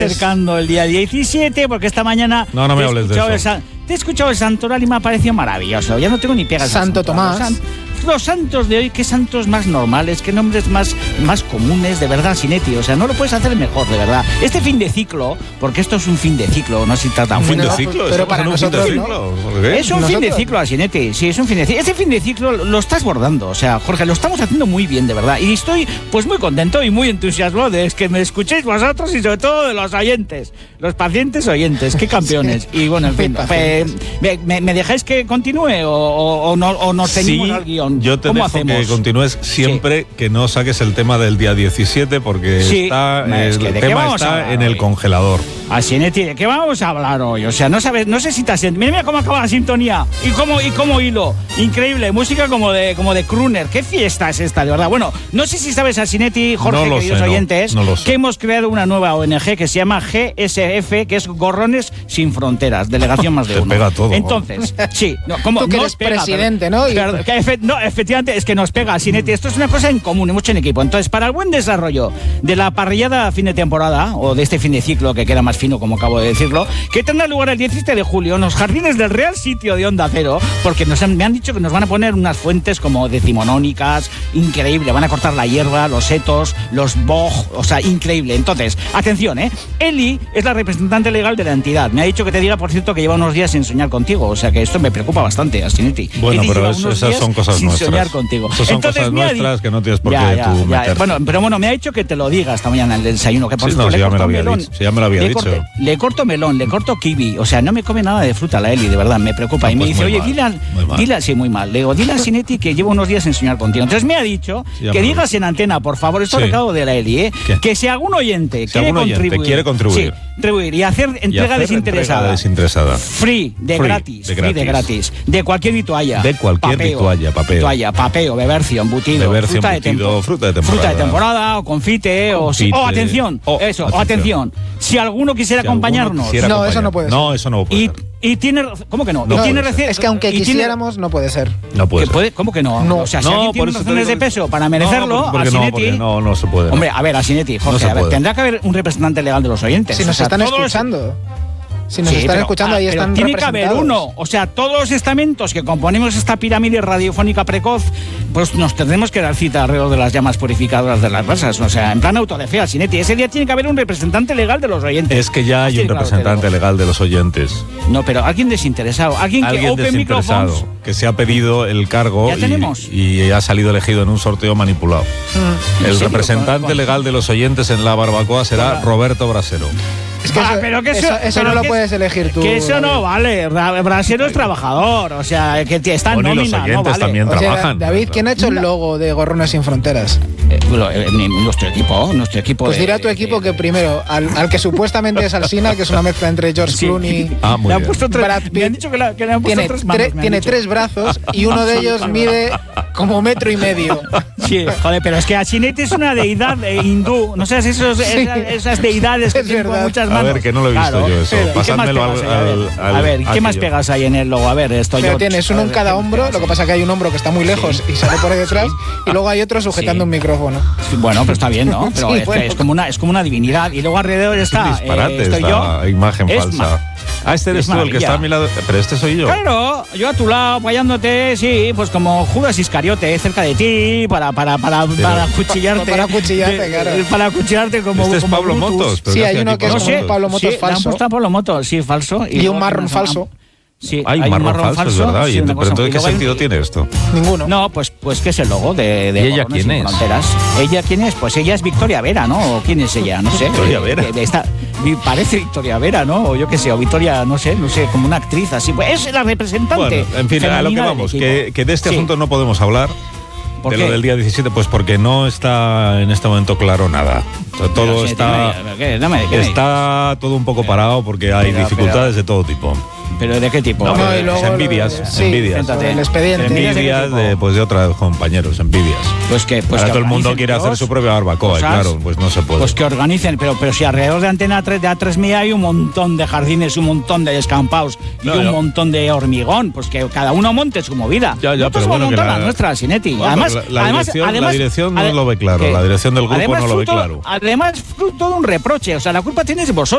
Acercando el día 17, porque esta mañana... No me hables de eso. Te he escuchado el santoral y me ha parecido maravilloso. Ya no tengo ni pegas. Santo Tomás. Los santos de hoy, qué santos más normales, qué nombres más comunes, de verdad, Sinetti. O sea, no lo puedes hacer mejor, de verdad. Este fin de ciclo, porque esto es un fin de ciclo, no se trata un fin de ciclo. Pero para nosotros no. Es un fin de ciclo, Sinetti. Sí, es un fin de ciclo. Este fin de ciclo lo estás bordando. O sea, Jorge, lo estamos haciendo muy bien, de verdad. Y estoy, pues, muy contento y muy entusiasmado de que me escuchéis vosotros y sobre todo de los oyentes, los pacientes oyentes. Qué campeones. Sí. Y bueno, en fin, ¿me dejáis que continúe o nos ceñimos al guión? Yo te dejo que continúes siempre que no saques el tema del día 17 porque el tema está en el congelador. Sinetti, ¿de qué vamos a hablar hoy? O sea, no sé si te has... Mira cómo acaba la sintonía y cómo hilo. Increíble, música como de crooner. ¿Qué fiesta es esta, de verdad? Bueno, no sé si sabes, Sinetti, Jorge, queridos oyentes, que hemos creado una nueva ONG que se llama GSF, que es Gorrones Sin Fronteras, Delegación Más de Uno. Te pega todo. Entonces, sí. Tú que eres presidente, ¿no? Efectivamente, es que nos pega, Sinetti. Esto es una cosa en común, hemos hecho en equipo. Entonces, para el buen desarrollo de la parrillada a fin de temporada, o de este fin de ciclo que queda más fino, como acabo de decirlo, que tendrá lugar el 17 de julio en los jardines del Real Sitio de Onda Cero, porque me han dicho que nos van a poner unas fuentes como decimonónicas, increíble, van a cortar la hierba, los setos, los boj, o sea, increíble. Entonces, atención, Eli es la representante legal de la entidad. Me ha dicho que te diga, por cierto, que lleva unos días sin soñar contigo, o sea que esto me preocupa bastante, Sinetti. Bueno, pero esas son cosas nuestras. Soñar contigo. Esas son cosas nuestras que no tienes por qué tú meterte. Bueno, me ha dicho que te lo diga esta mañana en el desayuno. Que por ya me lo había dicho. Le corto melón, le corto kiwi. O sea, no me come nada de fruta la Eli, de verdad, me preocupa. No, y me dice, oye, dile, sí, muy mal. Le digo, dile a Sinetti que llevo unos días sin soñar contigo. Entonces me ha dicho que digas en antena, por favor, esto recado de la Eli, que si algún oyente quiere contribuir y hacer entrega desinteresada. Free, de gratis. De cualquier vitualla. De cualquier vitualla, papeo, bebercio, embutido, fruta de temporada, o confite, o atención, atención. Si alguno quisiera acompañarnos. No, eso no puede ser. No, eso no puede ser. Y tiene... ¿Cómo que no? Es que aunque quisiéramos, no puede ser. No puede ser. ¿Cómo que no? O sea, si alguien tiene razones de peso para merecerlo, a Sinetti... No se puede. Hombre, a ver, a Sinetti, Jorge, tendrá que haber un representante legal de los oyentes. Si nos están escuchando. Si nos están escuchando, ahí están tiene representados. Que haber uno. O sea, todos los estamentos que componemos esta pirámide radiofónica precoz, pues nos tendremos que dar cita alrededor de las llamas purificadoras de las brasas. O sea, en plan autodefea, Sinetti. Ese día tiene que haber un representante legal de los oyentes. Es que ya hay un representante legal de los oyentes. No, pero alguien desinteresado. Alguien desinteresado, que se ha pedido el cargo. ¿Ya tenemos? Y ha salido elegido en un sorteo manipulado. El representante legal de los oyentes en la barbacoa será Roberto Brasero. Es que eso no lo puedes elegir tú. Que eso no vale. Brasero es trabajador. O sea, que está en nómina. Y los oyentes también trabajan. David, ¿quién ha hecho el logo de Gorrones Sin Fronteras? Nuestro equipo. Pues dirá tu equipo que primero, al que supuestamente es Alsina, que es una mezcla entre George Clooney muy bien. Brad Pitt. Me han dicho que le han puesto tres manos. Tiene 3 brazos y uno de ellos mide como 1,5 metros. Sí, joder, pero es que Sinetti es una deidad hindú. No sé, esas deidades que tienen muchas manos. A ver, que no lo he visto yo eso. Pasádmelo al... A ver, ¿qué más pegas ahí en el logo? A ver, esto pero tienes uno en cada hombro, lo que pasa que hay un hombro que está muy lejos y sale por ahí detrás, y luego hay otro sujetando un micrófono. Bueno, pero está bien, ¿no? Pero es como una divinidad. Y luego alrededor está... Es un disparate esta imagen falsa. Este eres tú el que está a mi lado. Pero este soy yo. Claro, yo a tu lado, apoyándote, sí, pues como Judas Iscariote, cerca de ti, para acuchillarte. Para acuchillarte, claro. Para acuchillarte como. Este es Pablo Motos. Sí, hay uno que es un Pablo Motos falso. Le han puesto a Pablo Motos, sí, falso. Y un marrón falso. Sí, hay un marrón falso, es verdad. Sí, pero entonces, ¿qué sentido tiene esto? Ninguno. No, pues que es el logo de ¿Y ella quién es? Fronteras. ¿Ella quién es? Pues ella es Victoria Vera, ¿no? ¿O quién es ella? No sé. Victoria Vera. Parece Victoria Vera, ¿no? O yo qué sé, o Victoria, no sé, como una actriz así. Pues es la representante. Bueno, en fin, a lo que vamos, que de este asunto no podemos hablar. ¿Por qué? Lo del día 17, pues porque no está en este momento claro nada. Todo está todo un poco parado porque hay dificultades de todo tipo. ¿Pero de qué tipo? Envidias. El expediente. Envidias de otros compañeros, envidias. Pues ahora todo el mundo quiere hacer su propia barbacoa, y claro, pues no se puede. Pues que organicen, pero si alrededor de Antena 3, de A3 hay un montón de jardines, un montón de descampados y un montón de hormigón, pues que cada uno monte su movida. Pero bueno, que la nuestra, Sinetti. Bueno, además, la dirección no lo ve claro, la dirección del grupo no lo ve claro. Además, fruto de un reproche, o sea, la culpa tienes vosotros.